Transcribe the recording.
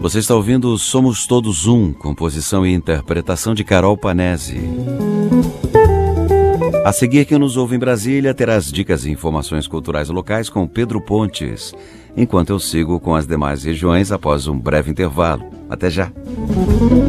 Você está ouvindo Somos Todos Um, composição e interpretação de Carol Panesi. A seguir, quem nos ouve em Brasília terá as dicas e informações culturais locais com Pedro Pontes, enquanto eu sigo com as demais regiões após um breve intervalo. Até já!